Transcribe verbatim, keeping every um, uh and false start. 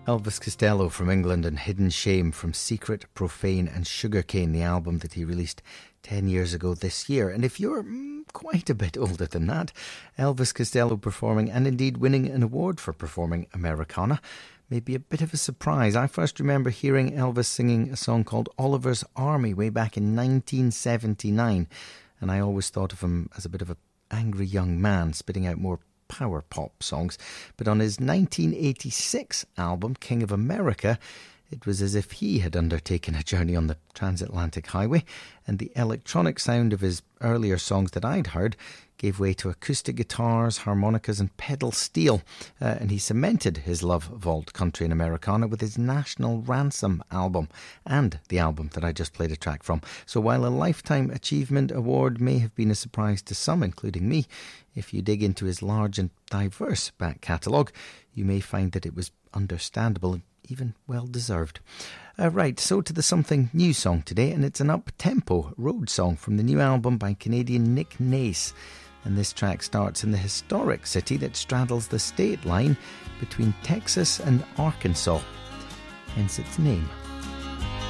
Elvis Costello from England and Hidden Shame from Secret, Profane and Sugarcane, the album that he released ten years ago this year. And if you're mm, quite a bit older than that, Elvis Costello performing and indeed winning an award for performing Americana may be a bit of a surprise. I first remember hearing Elvis singing a song called Oliver's Army way back in nineteen seventy-nine, and I always thought of him as a bit of an angry young man spitting out more power pop songs. But on his nineteen eighty-six album King of America, it was as if he had undertaken a journey on the transatlantic highway, and the electronic sound of his earlier songs that I'd heard gave way to acoustic guitars, harmonicas and pedal steel, uh, and he cemented his love of old country and Americana with his National Ransom album and the album that I just played a track from. So while a Lifetime Achievement Award may have been a surprise to some, including me, if you dig into his large and diverse back catalogue, you may find that it was understandable and even well-deserved. Uh, right, so to the Something New song today, and it's an up-tempo road song from the new album by Canadian Nick Nace. And this track starts in the historic city that straddles the state line between Texas and Arkansas, hence its name.